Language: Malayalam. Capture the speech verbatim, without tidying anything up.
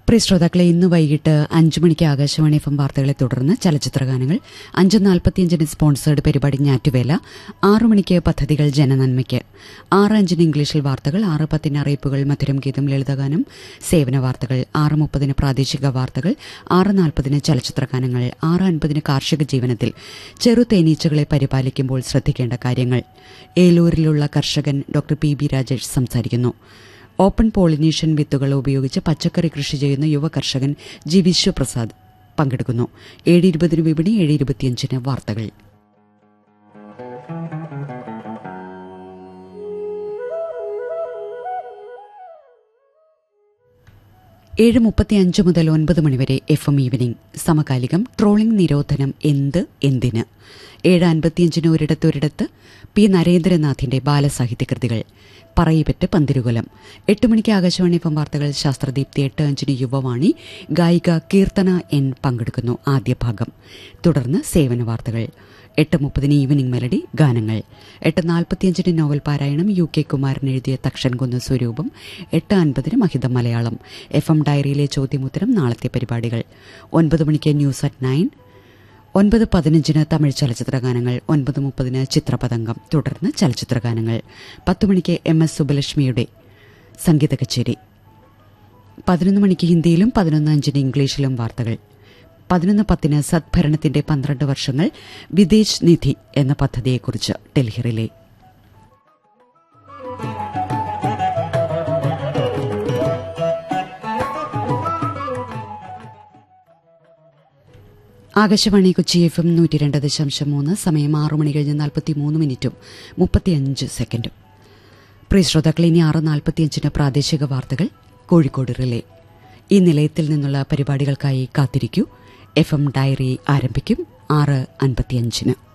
പ്രിയ ശ്രോതാക്കളെ, ഇന്ന് വൈകിട്ട് അഞ്ചു മണിക്ക് ആകാശവാണി എഫ് എം വാർത്തകളെ തുടർന്ന് ചലച്ചിത്രഗാനങ്ങൾ, അഞ്ച് നാൽപ്പത്തിയഞ്ചിന് സ്പോൺസേർഡ് പരിപാടി ഞാറ്റുവേല, ആറു മണിക്ക് പദ്ധതികൾ ജനനന്മയ്ക്ക്, ആറ് അഞ്ചിന് ഇംഗ്ലീഷിൽ വാർത്തകൾ, ആറ് പത്തിന് അറിയിപ്പുകൾ, മധുരം ഗീതം, ലളിതഗാനം, സേവന വാർത്തകൾ, ആറ് മുപ്പതിന് പ്രാദേശിക വാർത്തകൾ, ആറ് നാൽപ്പതിന് ചലച്ചിത്രഗാനങ്ങൾ, ആറ് അൻപതിന് കാർഷിക ജീവനത്തിൽ ചെറു തേനീച്ചകളെ പരിപാലിക്കുമ്പോൾ ശ്രദ്ധിക്കേണ്ട കാര്യങ്ങൾ. ഏലൂരിലുള്ള കർഷകൻ ഡോക്ടർ പി ബി രാജേഷ് സംസാരിക്കുന്നു. ഓപ്പൺ പോളിനേഷൻ വിത്തുകൾ ഉപയോഗിച്ച് പച്ചക്കറി കൃഷി ചെയ്യുന്ന യുവ കർഷകൻ ജി വിശ്വപ്രസാദ് പങ്കെടുക്കുന്നു. ഏഴ് ഇരുപതിന് വിപണി, ഏഴ് ഇരുപത്തിയഞ്ചിന് വാർത്തകൾ. ഏഴ് മുപ്പത്തിയഞ്ച് മുതൽ ഒൻപത് മണിവരെ എഫ് എം ഈവനിംഗ്. സമകാലികം ട്രോളിംഗ് നിരോധനം എന്ത് എന്തിന്. ഏഴ് അൻപത്തിയഞ്ചിന് ഒരിടത്തൊരിടത്ത് പി നരേന്ദ്രനാഥിന്റെ ബാലസാഹിത്യകൃതികൾ. പറയിപ്പറ്റ് പന്തിരുകുലം. എട്ട് മണിക്ക് ആകാശവാണി എഫ് എം വാർത്തകൾ, ശാസ്ത്രദീപ്തി. എട്ട് അഞ്ചിന് യുവവാണി. ഗായിക കീർത്തന എൻ പങ്കെടുക്കുന്നു. ആദ്യ ഭാഗം. തുടർന്ന് സേവന വാർത്തകൾ. എട്ട് മുപ്പതിന് ഈവനിംഗ് മെലഡി ഗാനങ്ങൾ. എട്ട് നാൽപ്പത്തിയഞ്ചിന് നോവൽ പാരായണം. യു കെ കുമാരൻ എഴുതിയ തക്ഷൻകുന്ന് സ്വരൂപം. എട്ട് അൻപതിന് മഹിതം മലയാളം. എഫ് എം ഡയറിയിലെ ചോദ്യമുത്തരം, നാളത്തെ പരിപാടികൾ. ഒൻപത് മണിക്ക് ന്യൂസ് അറ്റ് നയൻ. ഒൻപത് പതിനഞ്ചിന് തമിഴ് ചലച്ചിത്രഗാനങ്ങൾ. ഒൻപത് മുപ്പതിന് ചിത്രപതംഗം. തുടർന്ന് ചലച്ചിത്രഗാനങ്ങൾ. പത്ത് മണിക്ക് എം എസ് സുബലക്ഷ്മിയുടെ സംഗീത കച്ചേരി. പതിനൊന്ന് മണിക്ക് ഹിന്ദിയിലും പതിനൊന്ന് അഞ്ചിന് ഇംഗ്ലീഷിലും വാർത്തകൾ. പതിനൊന്ന് പത്തിന് സദ്ഭരണത്തിന്റെ പന്ത്രണ്ട് വർഷങ്ങൾ, വിദേശ് നിധി എന്ന പദ്ധതിയെക്കുറിച്ച് Delhi relay. Akashvani Kochi F M നൂറ്റി രണ്ട് ദശാംശം മൂന്ന്. സമയം ആറു മണി കഴിഞ്ഞ് നാൽപ്പത്തിമൂന്ന് മിനിറ്റും മുപ്പത്തിയഞ്ച് സെക്കൻഡും. പ്രിയ ശ്രോതാക്കൾ, ഇനി ആറ് നാൽപ്പത്തിയഞ്ചിന് പ്രാദേശിക വാർത്തകൾ കോഴിക്കോട് റിലേ. ഈ നിലയത്തിൽ നിന്നുള്ള പരിപാടികൾക്കായി കാത്തിരിക്കൂ. എഫ് എം ഡയറി ആരംഭിക്കും ആറ് അൻപത്തിയഞ്ചിന്.